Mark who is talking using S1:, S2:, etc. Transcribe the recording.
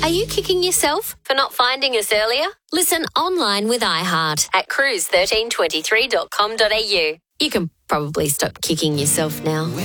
S1: Are you kicking yourself for not finding us earlier? Listen online with iHeart at cruise1323.com.au. You can probably stop kicking yourself now.